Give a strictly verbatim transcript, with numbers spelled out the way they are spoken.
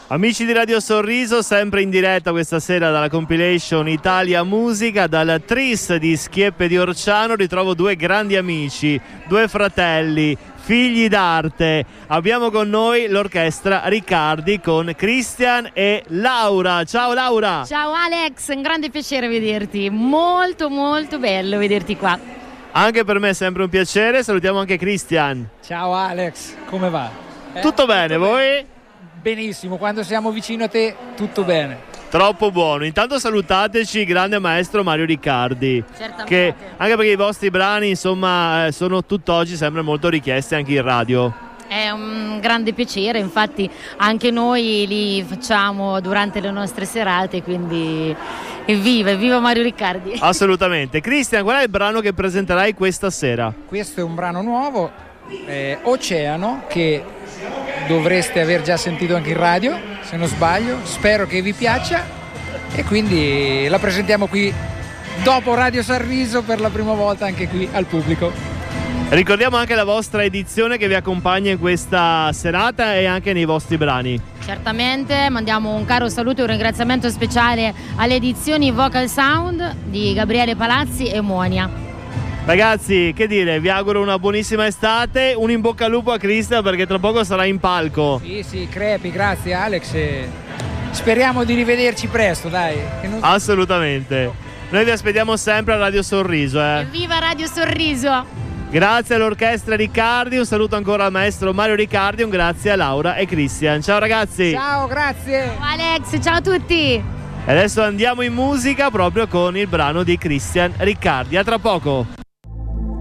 Amici di Radio Sorriso, sempre in diretta questa sera dalla compilation Italia Musica, dal Tris di Schieppe di Orciano ritrovo due grandi amici, due fratelli, figli d'arte. Abbiamo con noi l'orchestra Riccardi con Christian e Laura. Ciao Laura! Ciao Alex, un grande piacere vederti, molto molto bello vederti qua. Anche per me è sempre un piacere, salutiamo anche Christian. Ciao Alex, come va? Eh? Tutto bene, tutto voi? Bene. Benissimo, quando siamo vicino a te tutto bene. Troppo buono. Intanto salutateci grande maestro Mario Riccardi. Certamente. Che anche perché i vostri brani insomma sono tutt'oggi sempre molto richiesti anche in radio. È un grande piacere, infatti anche noi li facciamo durante le nostre serate, quindi evviva, evviva Mario Riccardi. Assolutamente. Christian, qual è il brano che presenterai questa sera? Questo è un brano nuovo, eh, Oceano, che dovreste aver già sentito anche in radio, se non sbaglio. Spero che vi piaccia e quindi la presentiamo qui dopo Radio Sorriso per la prima volta anche qui al pubblico. Ricordiamo anche la vostra edizione che vi accompagna in questa serata e anche nei vostri brani. Certamente, mandiamo un caro saluto e un ringraziamento speciale alle edizioni Vocal Sound di Gabriele Palazzi e Monia. Ragazzi, che dire, vi auguro una buonissima estate, un in bocca al lupo a Cristian perché tra poco sarà in palco. Sì, sì, crepi, grazie Alex. E speriamo di rivederci presto, dai. Che non... Assolutamente. Noi vi aspettiamo sempre a Radio Sorriso. Eh. Evviva Radio Sorriso! Grazie all'orchestra Riccardi, un saluto ancora al maestro Mario Riccardi, un grazie a Laura e Christian. Ciao ragazzi! Ciao, grazie! Ciao Alex, ciao a tutti! E adesso andiamo in musica proprio con il brano di Christian Riccardi. A tra poco!